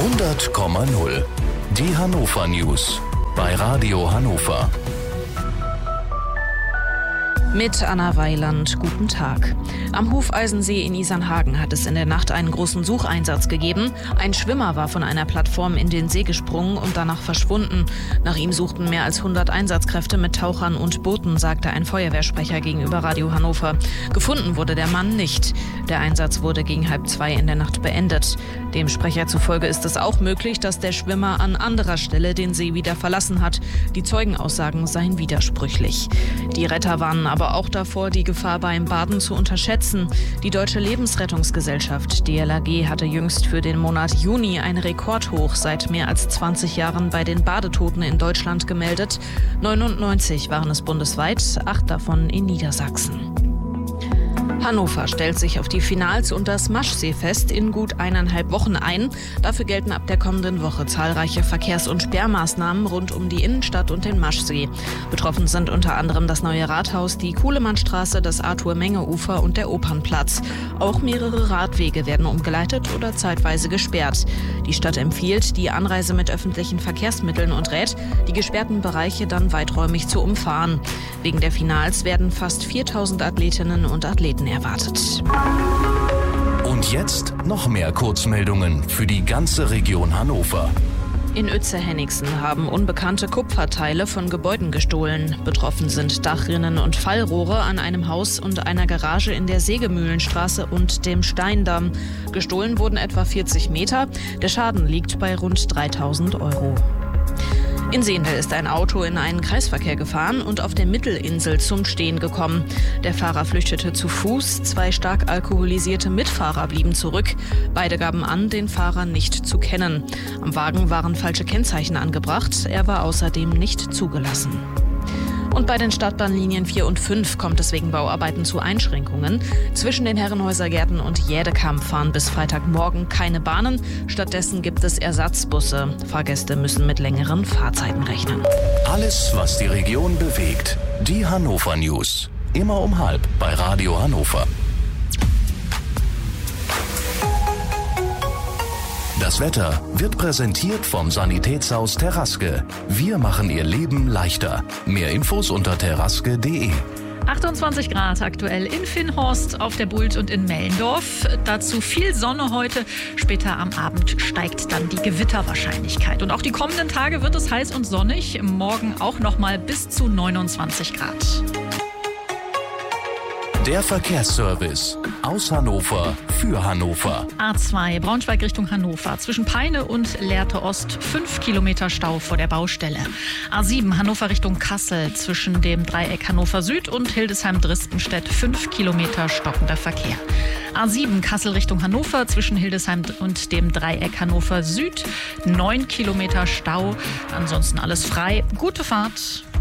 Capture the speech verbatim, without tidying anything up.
hundert Komma null. Die Hannover News bei Radio Hannover. Mit Anna Weiland, guten Tag. Am Hufeisensee in Isernhagen hat es in der Nacht einen großen Sucheinsatz gegeben. Ein Schwimmer war von einer Plattform in den See gesprungen und danach verschwunden. Nach ihm suchten mehr als hundert Einsatzkräfte mit Tauchern und Booten, sagte ein Feuerwehrsprecher gegenüber Radio Hannover. Gefunden wurde der Mann nicht. Der Einsatz wurde gegen halb zwei in der Nacht beendet. Dem Sprecher zufolge ist es auch möglich, dass der Schwimmer an anderer Stelle den See wieder verlassen hat. Die Zeugenaussagen seien widersprüchlich. Die Retter warnen aber auch davor, die Gefahr beim Baden zu unterschätzen. Die Deutsche Lebensrettungsgesellschaft D L R G hatte jüngst für den Monat Juni ein Rekordhoch seit mehr als zwanzig Jahren bei den Badetoten in Deutschland gemeldet. neunundneunzig waren es bundesweit, acht davon in Niedersachsen. Hannover stellt sich auf die Finals und das Maschseefest in gut eineinhalb Wochen ein. Dafür gelten ab der kommenden Woche zahlreiche Verkehrs- und Sperrmaßnahmen rund um die Innenstadt und den Maschsee. Betroffen sind unter anderem das neue Rathaus, die Kuhlemannstraße, das Arthur-Menge-Ufer und der Opernplatz. Auch mehrere Radwege werden umgeleitet oder zeitweise gesperrt. Die Stadt empfiehlt, die Anreise mit öffentlichen Verkehrsmitteln und rät, die gesperrten Bereiche dann weiträumig zu umfahren. Wegen der Finals werden fast viertausend Athletinnen und Athleten erwartet. Und jetzt noch mehr Kurzmeldungen für die ganze Region Hannover. In Uetze-Henningsen haben Unbekannte Kupferteile von Gebäuden gestohlen. Betroffen sind Dachrinnen und Fallrohre an einem Haus und einer Garage in der Sägemühlenstraße und dem Steindamm. Gestohlen wurden etwa vierzig Meter. Der Schaden liegt bei rund dreitausend Euro. In Seendel ist ein Auto in einen Kreisverkehr gefahren und auf der Mittelinsel zum Stehen gekommen. Der Fahrer flüchtete zu Fuß, zwei stark alkoholisierte Mitfahrer blieben zurück. Beide gaben an, den Fahrer nicht zu kennen. Am Wagen waren falsche Kennzeichen angebracht, er war außerdem nicht zugelassen. Und bei den Stadtbahnlinien vier und fünf kommt es wegen Bauarbeiten zu Einschränkungen. Zwischen den Herrenhäusergärten und Jädekamp fahren bis Freitagmorgen keine Bahnen. Stattdessen gibt es Ersatzbusse. Fahrgäste müssen mit längeren Fahrzeiten rechnen. Alles, was die Region bewegt. Die Hannover News. Immer um halb bei Radio Hannover. Das Wetter wird präsentiert vom Sanitätshaus Teraske. Wir machen Ihr Leben leichter. Mehr Infos unter teraske punkt de. achtundzwanzig Grad aktuell in Finnhorst, auf der Bult und in Mellendorf. Dazu viel Sonne heute. Später am Abend steigt dann die Gewitterwahrscheinlichkeit. Und auch die kommenden Tage wird es heiß und sonnig. Morgen auch noch mal bis zu neunundzwanzig Grad. Der Verkehrsservice aus Hannover für Hannover. A zwei Braunschweig Richtung Hannover. Zwischen Peine und Lehrte Ost fünf Kilometer Stau vor der Baustelle. A sieben Hannover Richtung Kassel. Zwischen dem Dreieck Hannover Süd und Hildesheim-Dristenstedt fünf Kilometer stockender Verkehr. A sieben Kassel Richtung Hannover. Zwischen Hildesheim und dem Dreieck Hannover Süd neun Kilometer Stau. Ansonsten alles frei. Gute Fahrt.